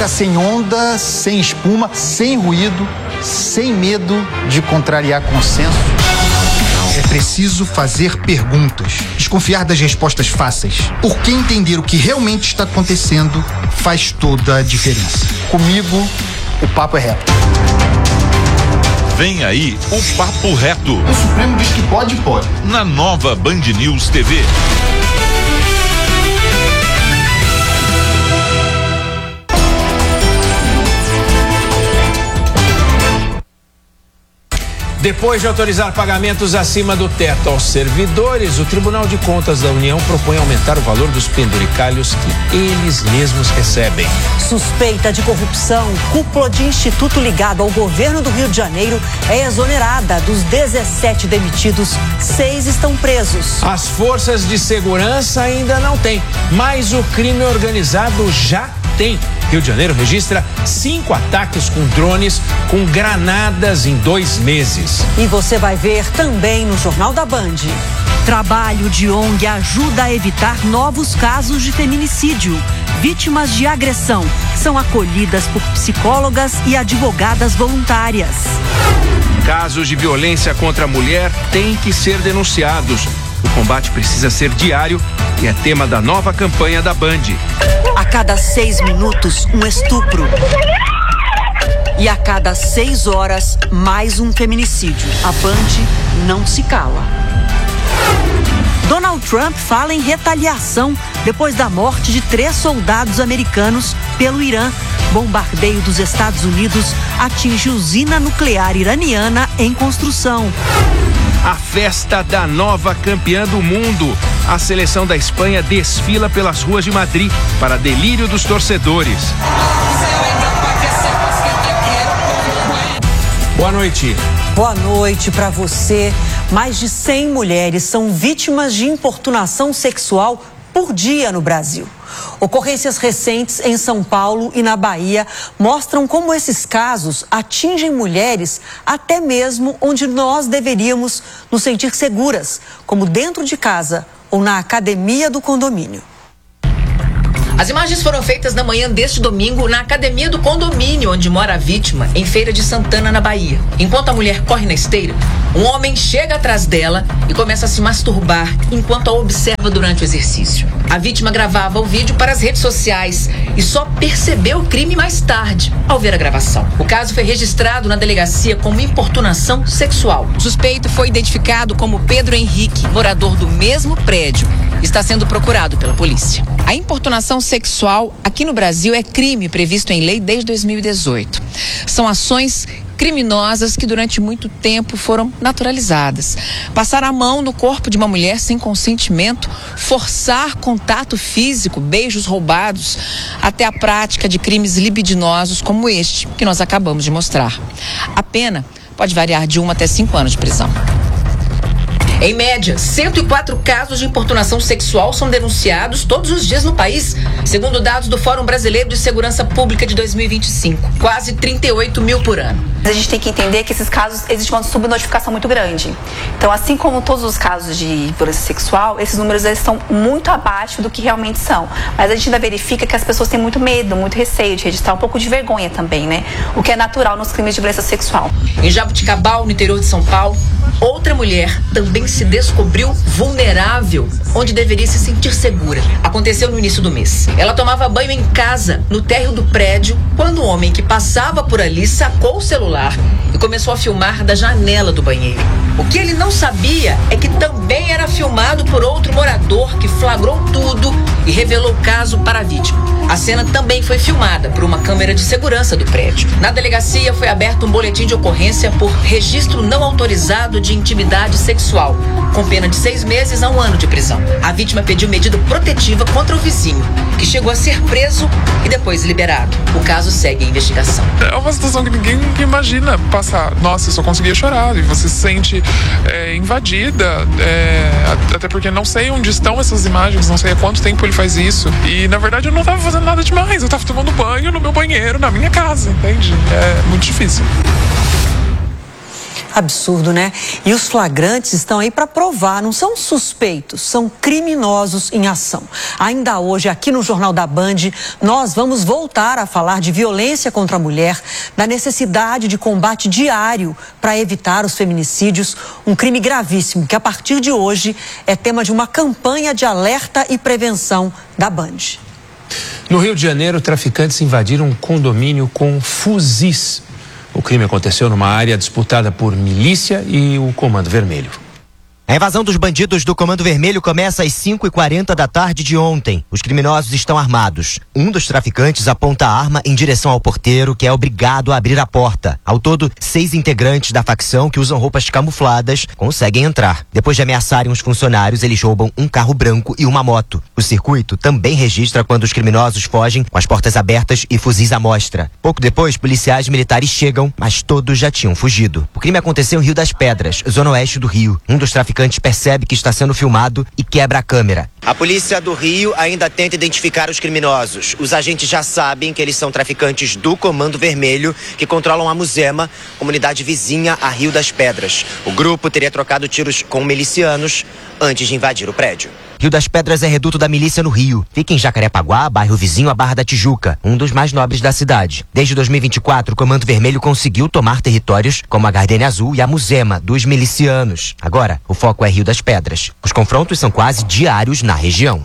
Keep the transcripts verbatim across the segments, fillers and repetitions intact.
Música sem onda, sem espuma, sem ruído, sem medo de contrariar consenso. É preciso fazer perguntas, desconfiar das respostas fáceis, porque entender o que realmente está acontecendo faz toda a diferença. Comigo, o papo é reto. Vem aí o Papo Reto. O Supremo diz que pode, pode. Na nova Band News T V. Depois de autorizar pagamentos acima do teto aos servidores, o Tribunal de Contas da União propõe aumentar o valor dos penduricalhos que eles mesmos recebem. Suspeita de corrupção, cúpula de instituto ligado ao governo do Rio de Janeiro é exonerada. Dos dezessete demitidos, seis estão presos. As forças de segurança ainda não têm, mas o crime organizado já tem. Rio de Janeiro registra cinco ataques com drones com granadas em dois meses. E você vai ver também no Jornal da Band. Trabalho de O N G ajuda a evitar novos casos de feminicídio. Vítimas de agressão são acolhidas por psicólogas e advogadas voluntárias. Casos de violência contra a mulher têm que ser denunciados. O combate precisa ser diário e é tema da nova campanha da Band. A cada seis minutos, um estupro. E a cada seis horas, mais um feminicídio. A Band não se cala. Donald Trump fala em retaliação depois da morte de três soldados americanos pelo Irã. Bombardeio dos Estados Unidos atinge usina nuclear iraniana em construção. A festa da nova campeã do mundo. A seleção da Espanha desfila pelas ruas de Madrid para delírio dos torcedores. Boa noite. Boa noite para você. Mais de cem mulheres são vítimas de importunação sexual por dia no Brasil. Ocorrências recentes em São Paulo e na Bahia mostram como esses casos atingem mulheres até mesmo onde nós deveríamos nos sentir seguras, como dentro de casa ou na academia do condomínio. As imagens foram feitas na manhã deste domingo na academia do condomínio onde mora a vítima, em Feira de Santana, na Bahia. Enquanto a mulher corre na esteira, um homem chega atrás dela e começa a se masturbar enquanto a observa durante o exercício. A vítima gravava o vídeo para as redes sociais e só percebeu o crime mais tarde, ao ver a gravação. O caso foi registrado na delegacia como importunação sexual. O suspeito foi identificado como Pedro Henrique, morador do mesmo prédio. Está sendo procurado pela polícia. A importunação sexual aqui no Brasil é crime previsto em lei desde dois mil e dezoito. São ações criminosas que durante muito tempo foram naturalizadas. Passar a mão no corpo de uma mulher sem consentimento, forçar contato físico, beijos roubados, até a prática de crimes libidinosos como este que nós acabamos de mostrar. A pena pode variar de um até cinco anos de prisão. Em média, cento e quatro casos de importunação sexual são denunciados todos os dias no país, segundo dados do Fórum Brasileiro de Segurança Pública de dois mil e vinte e cinco. Quase trinta e oito mil por ano. A gente tem que entender que esses casos existe uma subnotificação muito grande. Então, assim como todos os casos de violência sexual, esses números eles estão muito abaixo do que realmente são. Mas a gente ainda verifica que as pessoas têm muito medo, muito receio de registrar, um pouco de vergonha também, né? O que é natural nos crimes de violência sexual. Em Jabuticabal, no interior de São Paulo, outra mulher também se descobriu vulnerável, onde deveria se sentir segura. Aconteceu no início do mês. Ela tomava banho em casa, no térreo do prédio, quando um homem que passava por ali sacou o celular e começou a filmar da janela do banheiro. O que ele não sabia é que também era filmado por outro morador que flagrou tudo e revelou o caso para a vítima. A cena também foi filmada por uma câmera de segurança do prédio. Na delegacia foi aberto um boletim de ocorrência por registro não autorizado de intimidade sexual, com pena de seis meses a um ano de prisão. A vítima pediu medida protetiva contra o vizinho, que chegou a ser preso e depois liberado. O caso segue em investigação. É uma situação que ninguém imagina passar. Nossa, eu só conseguia chorar. E você se sente é, invadida. É, até porque não sei onde estão essas imagens, não sei há quanto tempo ele faz isso. E na verdade eu não estava fazendo nada demais. Eu estava tomando banho no meu banheiro, na minha casa, entende? É muito difícil. Absurdo, né? E os flagrantes estão aí para provar, não são suspeitos, são criminosos em ação. Ainda hoje, aqui no Jornal da Band, nós vamos voltar a falar de violência contra a mulher, da necessidade de combate diário para evitar os feminicídios, um crime gravíssimo que a partir de hoje é tema de uma campanha de alerta e prevenção da Band. No Rio de Janeiro, traficantes invadiram um condomínio com fuzis. O crime aconteceu numa área disputada por milícia e o Comando Vermelho. A invasão dos bandidos do Comando Vermelho começa às cinco e quarenta da tarde de ontem. Os criminosos estão armados. Um dos traficantes aponta a arma em direção ao porteiro, que é obrigado a abrir a porta. Ao todo, seis integrantes da facção que usam roupas camufladas conseguem entrar. Depois de ameaçarem os funcionários, eles roubam um carro branco e uma moto. O circuito também registra quando os criminosos fogem com as portas abertas e fuzis à mostra. Pouco depois, policiais militares chegam, mas todos já tinham fugido. O crime aconteceu em Rio das Pedras, zona oeste do Rio. Um dos traficantes percebe que está sendo filmado e quebra a câmera. A polícia do Rio ainda tenta identificar os criminosos. Os agentes já sabem que eles são traficantes do Comando Vermelho, que controlam a Muzema, comunidade vizinha a Rio das Pedras. O grupo teria trocado tiros com milicianos antes de invadir o prédio. Rio das Pedras é reduto da milícia no Rio. Fica em Jacarepaguá, bairro vizinho à Barra da Tijuca, um dos mais nobres da cidade. Desde dois mil e vinte e quatro, o Comando Vermelho conseguiu tomar territórios como a Gardenia Azul e a Muzema, dos milicianos. Agora, o foco é Rio das Pedras. Os confrontos são quase diários na região.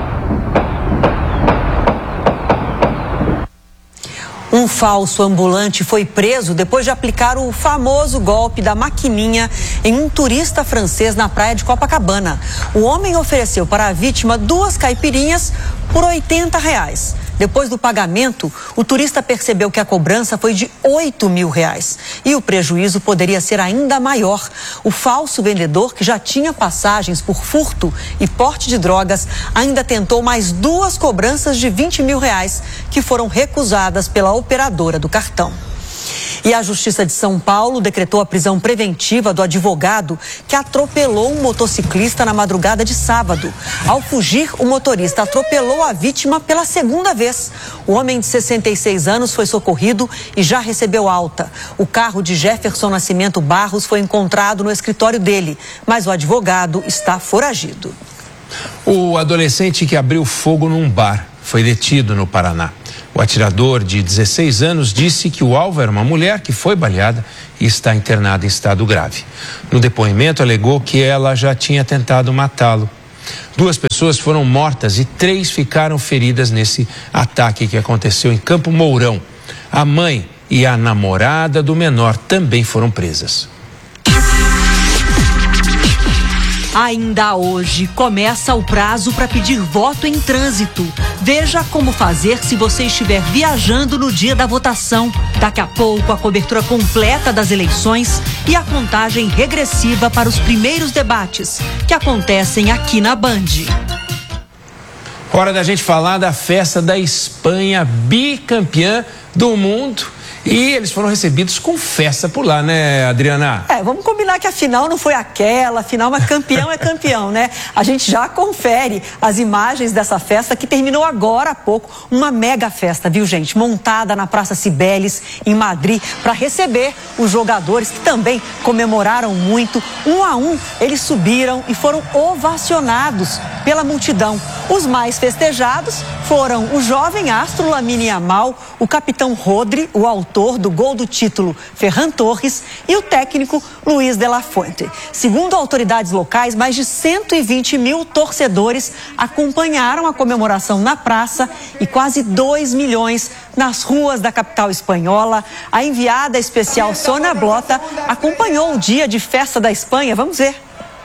Um falso ambulante foi preso depois de aplicar o famoso golpe da maquininha em um turista francês na praia de Copacabana. O homem ofereceu para a vítima duas caipirinhas por oitenta reais. Depois do pagamento, o turista percebeu que a cobrança foi de oito mil reais. E o prejuízo poderia ser ainda maior. O falso vendedor, que já tinha passagens por furto e porte de drogas, ainda tentou mais duas cobranças de vinte mil reais, que foram recusadas pela operadora do cartão. E a Justiça de São Paulo decretou a prisão preventiva do advogado que atropelou um motociclista na madrugada de sábado. Ao fugir, o motorista atropelou a vítima pela segunda vez. O homem de sessenta e seis anos foi socorrido e já recebeu alta. O carro de Jefferson Nascimento Barros foi encontrado no escritório dele, mas o advogado está foragido. O adolescente que abriu fogo num bar foi detido no Paraná. O atirador de dezesseis anos disse que o alvo era uma mulher que foi baleada e está internada em estado grave. No depoimento, alegou que ela já tinha tentado matá-lo. Duas pessoas foram mortas e três ficaram feridas nesse ataque que aconteceu em Campo Mourão. A mãe e a namorada do menor também foram presas. Ainda hoje começa o prazo para pedir voto em trânsito. Veja como fazer se você estiver viajando no dia da votação. Daqui a pouco, a cobertura completa das eleições e a contagem regressiva para os primeiros debates, que acontecem aqui na Band. Hora da gente falar da festa da Espanha, bicampeã do mundo. E eles foram recebidos com festa por lá, né, Adriana? É, vamos combinar que a final não foi aquela, a final, mas campeão é campeão, né? A gente já confere as imagens dessa festa que terminou agora há pouco, uma mega festa, viu, gente? Montada na Praça Cibeles, em Madrid, para receber os jogadores que também comemoraram muito. Um a um, eles subiram e foram ovacionados pela multidão. Os mais festejados foram o jovem astro Lamine Yamal, o capitão Rodri, o autor do gol do título Ferran Torres e o técnico Luiz de la Fuente. Segundo autoridades locais, mais de cento e vinte mil torcedores acompanharam a comemoração na praça e quase dois milhões nas ruas da capital espanhola. A enviada especial Sônia Blota acompanhou o dia de festa da Espanha. Vamos ver.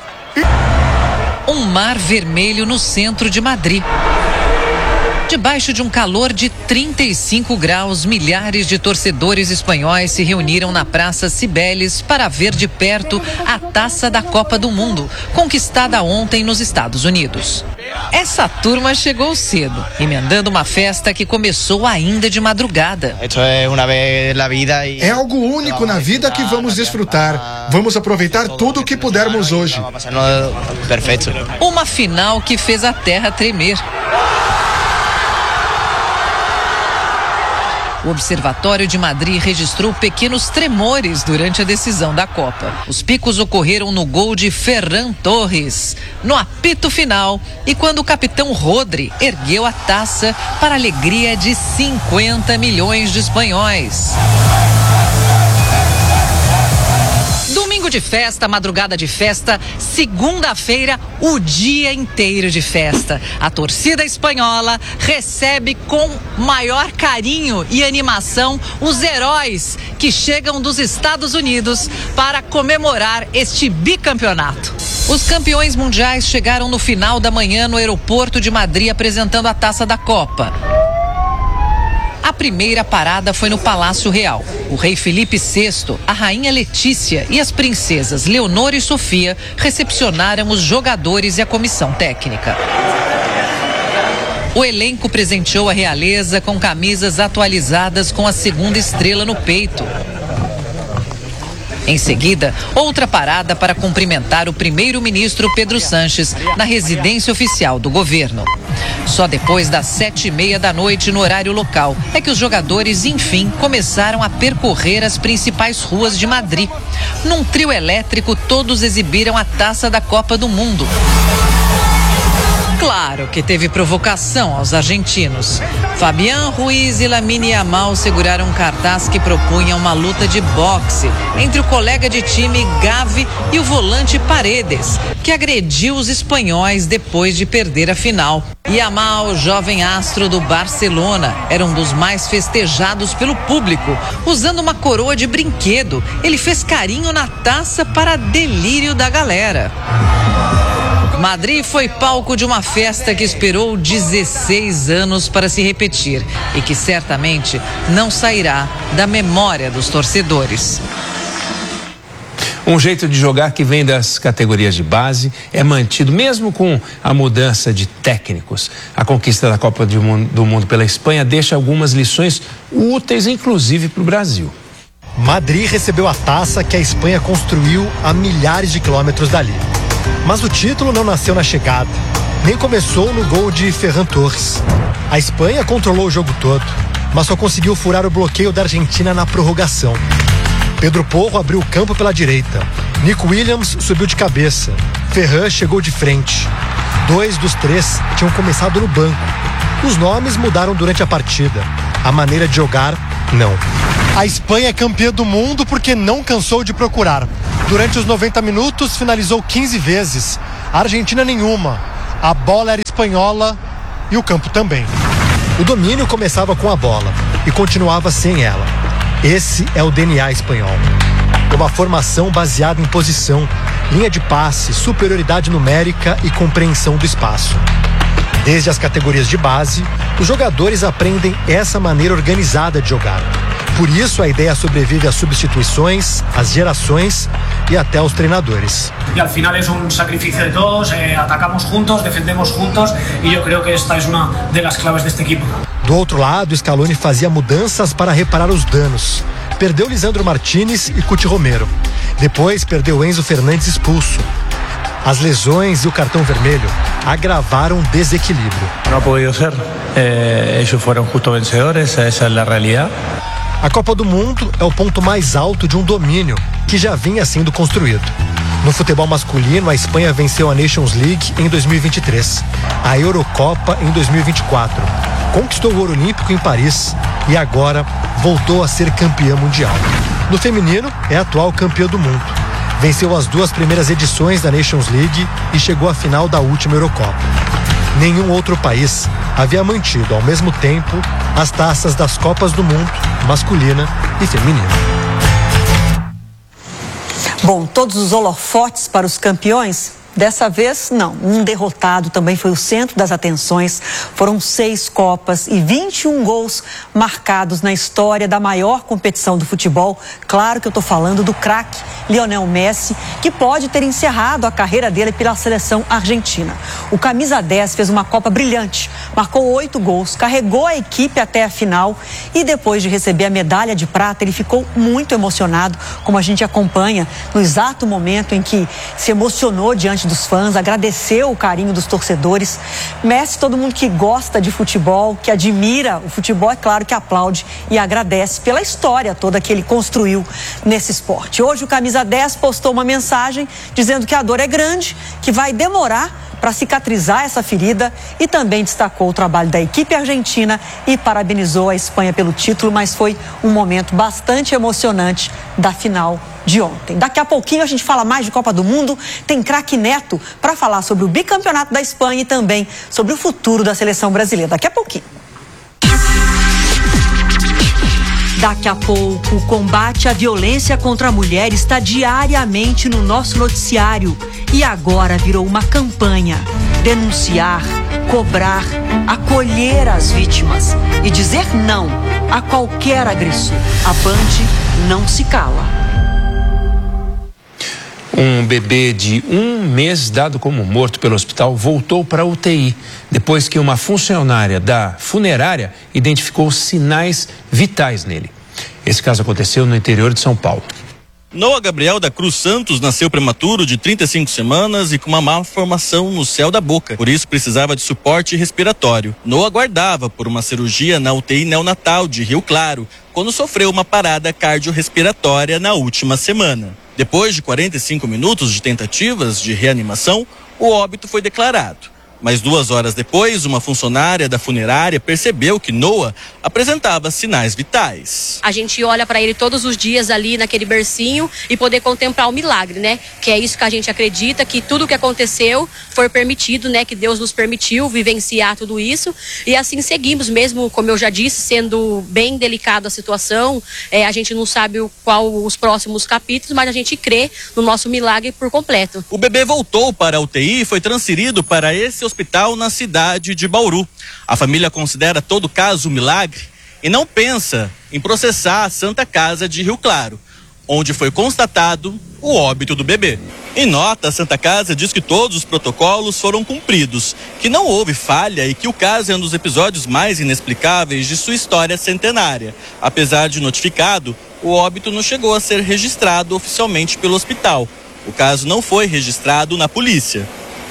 Um mar vermelho no centro de Madrid. Debaixo de um calor de trinta e cinco graus, milhares de torcedores espanhóis se reuniram na Praça Cibeles para ver de perto a taça da Copa do Mundo, conquistada ontem nos Estados Unidos. Essa turma chegou cedo, emendando uma festa que começou ainda de madrugada. É algo único na vida que vamos desfrutar. Vamos aproveitar tudo o que pudermos hoje. Uma final que fez a terra tremer. O Observatório de Madrid registrou pequenos tremores durante a decisão da Copa. Os picos ocorreram no gol de Ferran Torres, no apito final, e quando o capitão Rodri ergueu a taça para a alegria de cinquenta milhões de espanhóis. Domingo de festa, madrugada de festa, segunda-feira, o dia inteiro de festa. A torcida espanhola recebe com maior carinho e animação os heróis que chegam dos Estados Unidos para comemorar este bicampeonato. Os campeões mundiais chegaram no final da manhã no aeroporto de Madrid apresentando a taça da Copa. A primeira parada foi no Palácio Real. O rei Felipe sexto, a rainha Letícia e as princesas Leonor e Sofia recepcionaram os jogadores e a comissão técnica. O elenco presenteou a realeza com camisas atualizadas com a segunda estrela no peito. Em seguida, outra parada para cumprimentar o primeiro-ministro Pedro Sánchez na residência oficial do governo. Só depois das sete e meia da noite no horário local é que os jogadores, enfim, começaram a percorrer as principais ruas de Madrid. Num trio elétrico, todos exibiram a taça da Copa do Mundo. Claro que teve provocação aos argentinos. Fabián Ruiz e Lamine Yamal seguraram um cartaz que propunha uma luta de boxe entre o colega de time Gavi e o volante Paredes, que agrediu os espanhóis depois de perder a final. Yamal, jovem astro do Barcelona, era um dos mais festejados pelo público. Usando uma coroa de brinquedo, ele fez carinho na taça para delírio da galera. Madrid foi palco de uma festa que esperou dezesseis anos para se repetir e que certamente não sairá da memória dos torcedores. Um jeito de jogar que vem das categorias de base é mantido, mesmo com a mudança de técnicos. A conquista da Copa do Mundo pela Espanha deixa algumas lições úteis, inclusive para o Brasil. Madrid recebeu a taça que a Espanha construiu a milhares de quilômetros dali. Mas o título não nasceu na chegada, nem começou no gol de Ferran Torres. A Espanha controlou o jogo todo, mas só conseguiu furar o bloqueio da Argentina na prorrogação. Pedro Porro abriu o campo pela direita. Nico Williams subiu de cabeça. Ferran chegou de frente. Dois dos três tinham começado no banco. Os nomes mudaram durante a partida. A maneira de jogar, não. A Espanha é campeã do mundo porque não cansou de procurar. Durante os noventa minutos, finalizou quinze vezes. A Argentina nenhuma. A bola era espanhola e o campo também. O domínio começava com a bola e continuava sem ela. Esse é o D N A espanhol. Uma formação baseada em posição, linha de passe, superioridade numérica e compreensão do espaço. Desde as categorias de base, os jogadores aprendem essa maneira organizada de jogar. Por isso, a ideia sobrevive às substituições, às gerações e até aos treinadores. E al final é um sacrifício de todos, eh, atacamos juntos, defendemos juntos e eu creio que esta é uma das claves deste equipo. Do outro lado, Scaloni fazia mudanças para reparar os danos. Perdeu Lisandro Martínez e Cuti Romero. Depois, perdeu Enzo Fernandes expulso. As lesões e o cartão vermelho agravaram o desequilíbrio. Não ha podido ser. Eh, eles foram justo vencedores, essa é a realidade. A Copa do Mundo é o ponto mais alto de um domínio que já vinha sendo construído. No futebol masculino, a Espanha venceu a Nations League em dois mil e vinte e três, a Eurocopa em dois mil e vinte e quatro, conquistou o ouro olímpico em Paris e agora voltou a ser campeã mundial. No feminino, é a atual campeã do mundo. Venceu as duas primeiras edições da Nations League e chegou à final da última Eurocopa. Nenhum outro país havia mantido ao mesmo tempo as taças das Copas do Mundo, masculina e feminina. Bom, todos os holofotes para os campeões? Dessa vez, não. Um derrotado também foi o centro das atenções. Foram seis Copas e vinte e um gols marcados na história da maior competição do futebol. Claro que eu estou falando do craque Lionel Messi, que pode ter encerrado a carreira dele pela seleção argentina. O camisa dez fez uma Copa brilhante, marcou oito gols, carregou a equipe até a final e depois de receber a medalha de prata, ele ficou muito emocionado, como a gente acompanha no exato momento em que se emocionou diante dos fãs, agradeceu o carinho dos torcedores. Messi, todo mundo que gosta de futebol, que admira o futebol, é claro que aplaude e agradece pela história toda que ele construiu nesse esporte. Hoje o camisa dez postou uma mensagem dizendo que a dor é grande, que vai demorar para cicatrizar essa ferida, e também destacou o trabalho da equipe argentina e parabenizou a Espanha pelo título, mas foi um momento bastante emocionante da final de ontem. Daqui a pouquinho a gente fala mais de Copa do Mundo, tem craque Neto para falar sobre o bicampeonato da Espanha e também sobre o futuro da seleção brasileira. Daqui a pouquinho. Daqui a pouco, o combate à violência contra a mulher está diariamente no nosso noticiário. E agora virou uma campanha. Denunciar, cobrar, acolher as vítimas e dizer não a qualquer agressor. A Band não se cala. Um bebê de um mês dado como morto pelo hospital voltou para a U T I, depois que uma funcionária da funerária identificou sinais vitais nele. Esse caso aconteceu no interior de São Paulo. Noah Gabriel da Cruz Santos nasceu prematuro de trinta e cinco semanas e com uma malformação no céu da boca. Por isso precisava de suporte respiratório. Noah aguardava por uma cirurgia na U T I neonatal de Rio Claro, quando sofreu uma parada cardiorrespiratória na última semana. Depois de quarenta e cinco minutos de tentativas de reanimação, o óbito foi declarado. Mas duas horas depois, uma funcionária da funerária percebeu que Noah apresentava sinais vitais. A gente olha para ele todos os dias ali naquele bercinho e poder contemplar o milagre, né? Que é isso que a gente acredita, que tudo que aconteceu foi permitido, né? Que Deus nos permitiu vivenciar tudo isso. E assim seguimos, mesmo, como eu já disse, sendo bem delicada a situação. É, a gente não sabe o, qual os próximos capítulos, mas a gente crê no nosso milagre por completo. O bebê voltou para a U T I e foi transferido para esse hospital na cidade de Bauru. A família considera todo caso um milagre e não pensa em processar a Santa Casa de Rio Claro, onde foi constatado o óbito do bebê. Em nota, a Santa Casa diz que todos os protocolos foram cumpridos, que não houve falha e que o caso é um dos episódios mais inexplicáveis de sua história centenária. Apesar de notificado, o óbito não chegou a ser registrado oficialmente pelo hospital. O caso não foi registrado na polícia.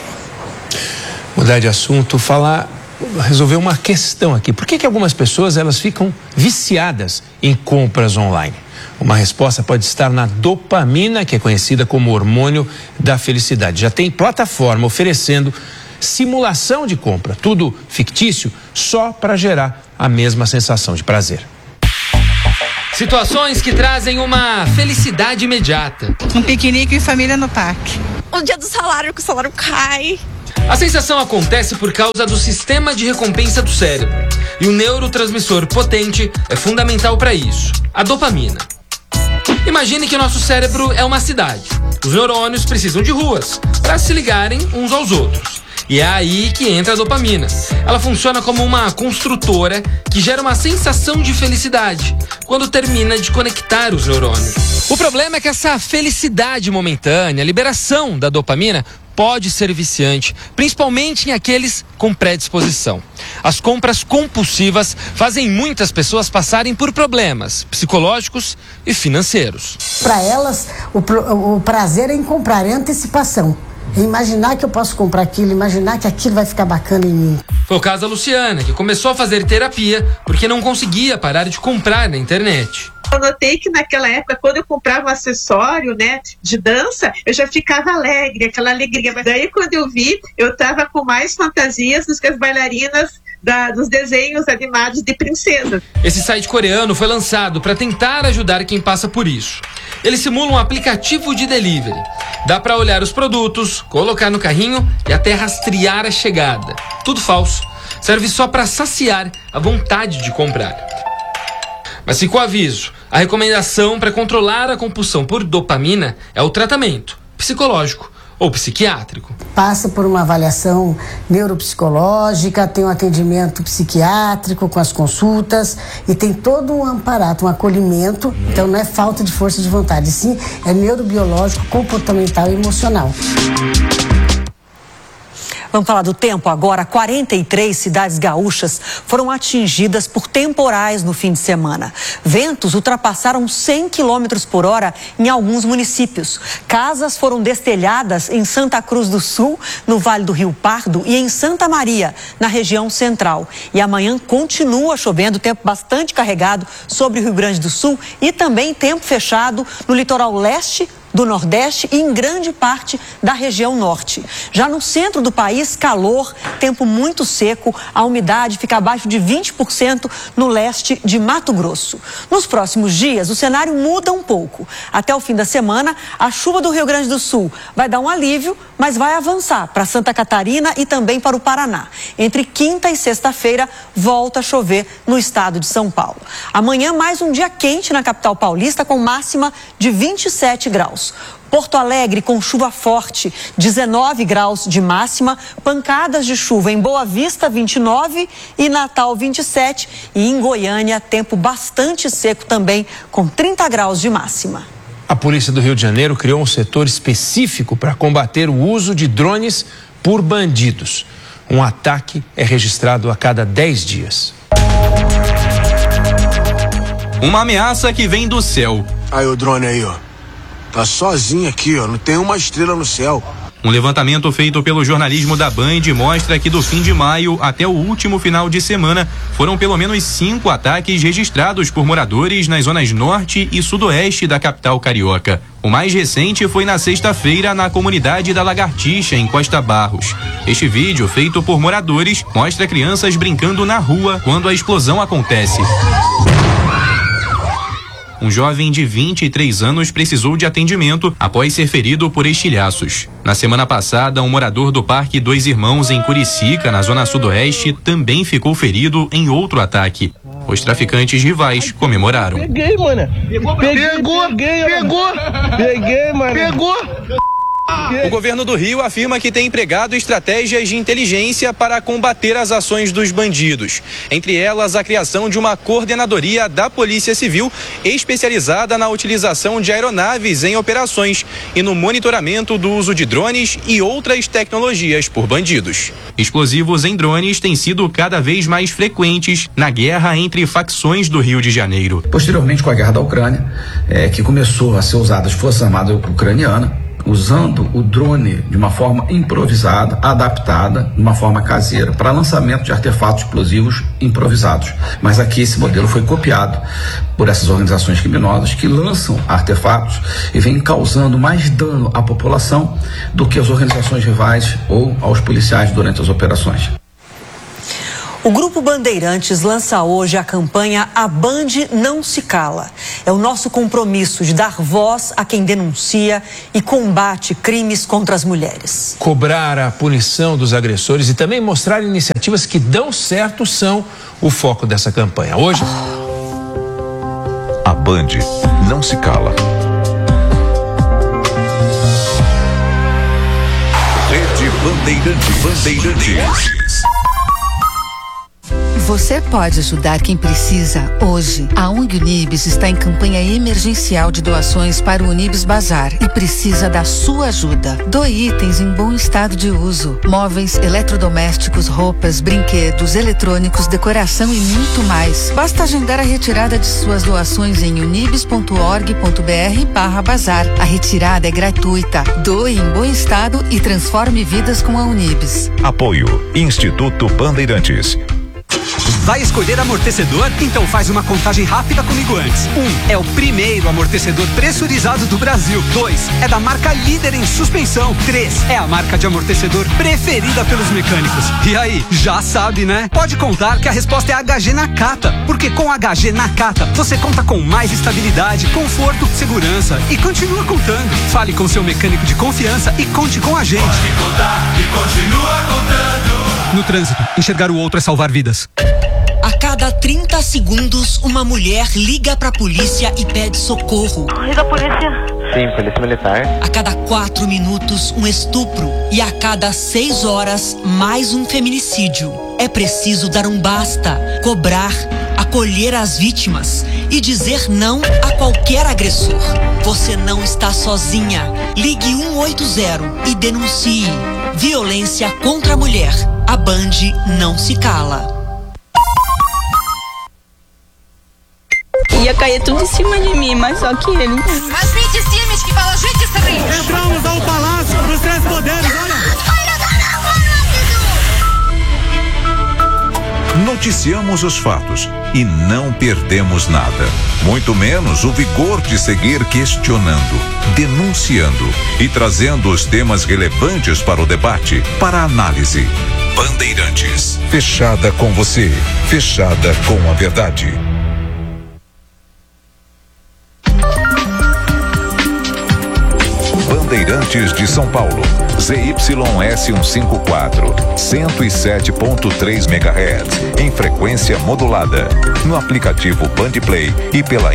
Mudar de assunto, falar, resolver uma questão aqui. Por que que algumas pessoas elas ficam viciadas em compras online? Uma resposta pode estar na dopamina, que é conhecida como hormônio da felicidade. Já tem plataforma oferecendo simulação de compra, tudo fictício, só para gerar a mesma sensação de prazer. Situações que trazem uma felicidade imediata. Um piquenique em família no parque. O dia do salário, que o salário cai. A sensação acontece por causa do sistema de recompensa do cérebro. E o neurotransmissor potente é fundamental para isso, a dopamina. Imagine que nosso cérebro é uma cidade. Os neurônios precisam de ruas para se ligarem uns aos outros. E é aí que entra a dopamina. Ela funciona como uma construtora que gera uma sensação de felicidade quando termina de conectar os neurônios. O problema é que essa felicidade momentânea, a liberação da dopamina, pode ser viciante, principalmente em aqueles com predisposição. As compras compulsivas fazem muitas pessoas passarem por problemas psicológicos e financeiros. Para elas, o, o prazer é em comprar, é antecipação. É imaginar que eu posso comprar aquilo, imaginar que aquilo vai ficar bacana em mim. Foi o caso da Luciana, que começou a fazer terapia porque não conseguia parar de comprar na internet. Eu notei que naquela época, quando eu comprava um acessório, né, de dança, eu já ficava alegre, aquela alegria. Mas daí, quando eu vi, eu tava com mais fantasias do que as bailarinas da, dos desenhos animados de princesa. Esse site coreano foi lançado para tentar ajudar quem passa por isso. Ele simula um aplicativo de delivery. Dá para olhar os produtos, colocar no carrinho e até rastrear a chegada. Tudo falso. Serve só para saciar a vontade de comprar. Mas fica o aviso, a recomendação para controlar a compulsão por dopamina é o tratamento psicológico ou psiquiátrico. Passa por uma avaliação neuropsicológica, tem um atendimento psiquiátrico com as consultas e tem todo um amparato, um acolhimento. Então não é falta de força de vontade, sim, é neurobiológico, comportamental e emocional. Vamos falar do tempo agora. quarenta e três cidades gaúchas foram atingidas por temporais no fim de semana. Ventos ultrapassaram cem quilômetros por hora em alguns municípios. Casas foram destelhadas em Santa Cruz do Sul, no Vale do Rio Pardo, e em Santa Maria, na região central. E amanhã continua chovendo, tempo bastante carregado sobre o Rio Grande do Sul e também tempo fechado no litoral leste do Nordeste e em grande parte da região norte. Já no centro do país, calor, tempo muito seco, a umidade fica abaixo de vinte por cento no leste de Mato Grosso. Nos próximos dias, o cenário muda um pouco. Até o fim da semana, a chuva do Rio Grande do Sul vai dar um alívio, mas vai avançar para Santa Catarina e também para o Paraná. Entre quinta e sexta-feira, volta a chover no estado de São Paulo. Amanhã, mais um dia quente na capital paulista, com máxima de vinte e sete graus. Porto Alegre com chuva forte, dezenove graus de máxima, pancadas de chuva em Boa Vista, vinte e nove, e Natal, vinte e sete, e em Goiânia, tempo bastante seco também, com trinta graus de máxima. A polícia do Rio de Janeiro criou um setor específico para combater o uso de drones por bandidos. Um ataque é registrado a cada dez dias. Uma ameaça que vem do céu. Aí o drone aí, ó. Tá sozinho aqui, ó. Não tem uma estrela no céu. Um levantamento feito pelo jornalismo da Band mostra que do fim de maio até o último final de semana foram pelo menos cinco ataques registrados por moradores nas zonas norte e sudoeste da capital carioca. O mais recente foi na sexta-feira na comunidade da Lagartixa, em Costa Barros. Este vídeo, feito por moradores, mostra crianças brincando na rua quando a explosão acontece. Um jovem de vinte e três anos precisou de atendimento após ser ferido por estilhaços. Na semana passada, um morador do Parque Dois Irmãos, em Curicica, na zona sudoeste, também ficou ferido em outro ataque. Os traficantes rivais comemoraram. Peguei, mano. Peguei, pegou, peguei, pegou. Peguei, mano. Pegou. O governo do Rio afirma que tem empregado estratégias de inteligência para combater as ações dos bandidos. Entre elas, a criação de uma coordenadoria da Polícia Civil especializada na utilização de aeronaves em operações e no monitoramento do uso de drones e outras tecnologias por bandidos. Explosivos em drones têm sido cada vez mais frequentes na guerra entre facções do Rio de Janeiro. Posteriormente, com a guerra da Ucrânia, é, que começou a ser usada as Forças Armadas Ucranianas, usando o drone de uma forma improvisada, adaptada, de uma forma caseira, para lançamento de artefatos explosivos improvisados. Mas aqui esse modelo foi copiado por essas organizações criminosas que lançam artefatos e vêm causando mais dano à população do que as organizações rivais ou aos policiais durante as operações. O Grupo Bandeirantes lança hoje a campanha A Band Não Se Cala. É o nosso compromisso de dar voz a quem denuncia e combate crimes contra as mulheres. Cobrar a punição dos agressores e também mostrar iniciativas que dão certo são o foco dessa campanha. Hoje... A Band Não Se Cala. Rede Bandeirante Bandeirantes. Você pode ajudar quem precisa hoje. A O N G Unibis está em campanha emergencial de doações para o Unibis Bazar e precisa da sua ajuda. Doe itens em bom estado de uso: móveis, eletrodomésticos, roupas, brinquedos, eletrônicos, decoração e muito mais. Basta agendar a retirada de suas doações em unibis ponto org ponto br barra bazar. A retirada é gratuita. Doe em bom estado e transforme vidas com a Unibis. Apoio Instituto Bandeirantes. Vai escolher amortecedor? Então faz uma contagem rápida comigo antes. Um, é o primeiro amortecedor pressurizado do Brasil. Dois, é da marca líder em suspensão. Três, é a marca de amortecedor preferida pelos mecânicos. E aí, já sabe, né? Pode contar que a resposta é H G Nakata, porque com H G Nakata você conta com mais estabilidade, conforto, segurança e continua contando. Fale com seu mecânico de confiança e conte com a gente. Pode contar e continua contando. No trânsito, enxergar o outro é salvar vidas. A cada trinta segundos, uma mulher liga pra polícia e pede socorro. Liga a polícia. Sim, polícia militar. A cada quatro minutos, um estupro. E a cada seis horas, mais um feminicídio. É preciso dar um basta, cobrar, acolher as vítimas e dizer não a qualquer agressor. Você não está sozinha. Ligue um oito zero e denuncie. Violência contra a mulher. A Band não se cala. Ia cair tudo em cima de mim, mas só que ele... Возьмите семечки, положите сыры. Entramos ao Palácio dos Três Poderes, olha. Noticiamos os fatos e não perdemos nada. Muito menos o vigor de seguir questionando, denunciando e trazendo os temas relevantes para o debate, para a análise. Bandeirantes. Fechada com você. Fechada com a verdade. Bandeirantes de São Paulo, Z Y S cento e cinquenta e quatro, cento e sete ponto três megahertz, em frequência modulada, no aplicativo Band Play e pela